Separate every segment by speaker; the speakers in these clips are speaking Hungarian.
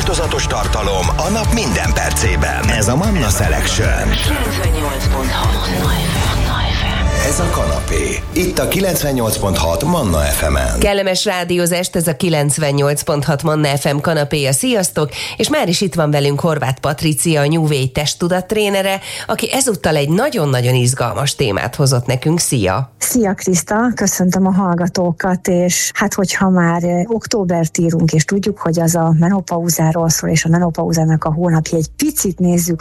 Speaker 1: változatos tartalom a nap minden percében. Ez a Manna Selection.
Speaker 2: 98.6
Speaker 1: Ez a kanapé. Itt a 98.6 Manna FM-en.
Speaker 3: Kellemes rádiózást, ez a 98.6 Manna FM kanapéja. Sziasztok! És már is itt van velünk Horváth Patricia, a New Way testtudattrénere, aki ezúttal egy nagyon-nagyon izgalmas témát hozott nekünk. Szia!
Speaker 4: Szia Kriszta, köszöntöm a hallgatókat, és hát hogyha már októbert írunk, és tudjuk, hogy az a menopauzáról szól, és a menopauzának a hónapja egy picit nézzük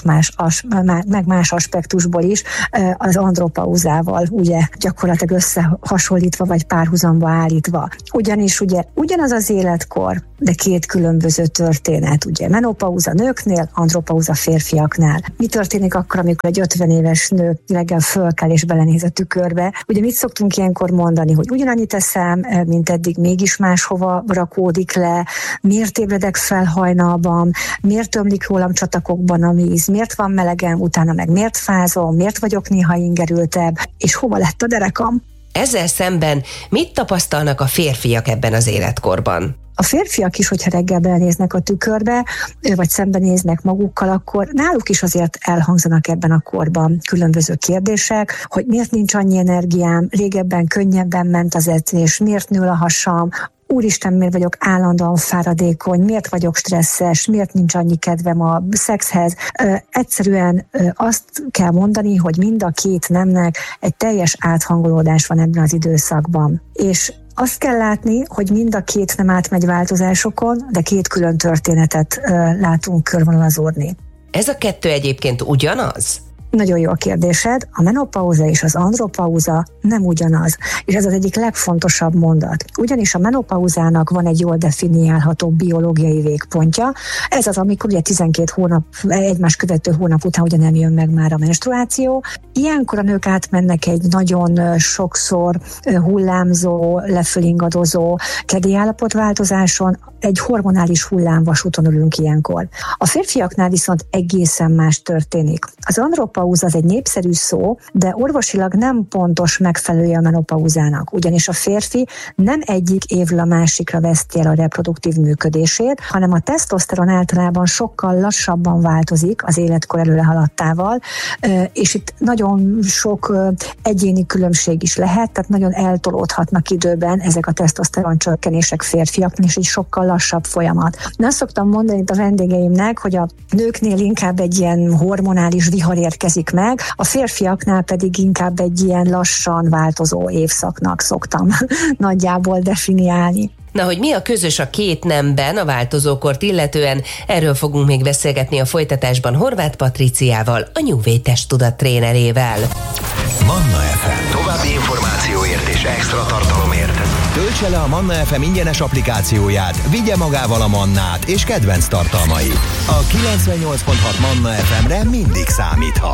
Speaker 4: más aspektusból is, az andropauzával, ugye gyakorlatilag összehasonlítva, vagy párhuzamba állítva. Ugyanis ugye ugyanaz az életkor, de két különböző történet, ugye menopauza nőknél, andropauza férfiaknál. Mi történik akkor, amikor egy 50 éves nő reggel fölkel és belenéz a tükörbe? Ugye mit szoktunk ilyenkor mondani, hogy ugyanannyit eszem, mint eddig, mégis máshova rakódik le, miért ébredek fel hajnalban, miért ömlik rólam csatakokban a víz, miért van melegem, utána meg miért fázom, miért vagyok néha ingerültebb, és hova lett a derekam?
Speaker 3: Ezzel szemben mit tapasztalnak a férfiak ebben az életkorban?
Speaker 4: A férfiak is, hogyha reggel belenéznek a tükörbe, vagy szembenéznek magukkal, akkor náluk is azért elhangzanak ebben a korban különböző kérdések, hogy miért nincs annyi energiám, régebben könnyebben ment az edzés, miért nő a hasam, úristen, miért vagyok állandóan fáradékony, miért vagyok stresszes, miért nincs annyi kedvem a szexhez. Egyszerűen azt kell mondani, hogy mind a két nemnek egy teljes áthangolódás van ebben az időszakban. És azt kell látni, hogy mind a két nem átmegy változásokon, de két külön történetet látunk körvonalazódni.
Speaker 3: Ez a kettő egyébként ugyanaz?
Speaker 4: Nagyon jó a kérdésed. A menopauza és az andropauza nem ugyanaz. És ez az egyik legfontosabb mondat. Ugyanis a menopauzának van egy jól definiálható biológiai végpontja. Ez az, amikor ugye 12 hónap, egymás követő hónap után ugye nem jön meg már a menstruáció. Ilyenkor a nők átmennek egy nagyon sokszor hullámzó, lefölingadozó kedélyállapotváltozáson, egy hormonális hullámvasúton ülünk ilyenkor. A férfiaknál viszont egészen más történik. Az andropauza az egy népszerű szó, de orvosilag nem pontos megfelelője a menopauzának, ugyanis a férfi nem egyik évről a másikra veszti el a reproduktív működését, hanem a tesztoszteron általában sokkal lassabban változik az életkor előre haladtával, és itt nagyon sok egyéni különbség is lehet, tehát nagyon eltolódhatnak időben ezek a tesztoszteron csökkenések férfiaknak, és egy sokkal lassabb folyamat. Én azt szoktam mondani itt a vendégeimnek, hogy a nőknél inkább egy ilyen hormonális vihar érkezik meg, a férfiaknál pedig inkább egy ilyen lassan változó évszaknak szoktam nagyjából definiálni.
Speaker 3: Na, hogy mi a közös a két nemben a változókort illetően, erről fogunk még beszélgetni a folytatásban Horváth Patriciával, a New Way testtudattrénerével.
Speaker 1: Manna FM. További információért és extra tartalomért töltse le a Manna FM ingyenes applikációját, vigye magával a Mannát és kedvenc tartalmait. A 98.6 Manna FM-re mindig számíthat.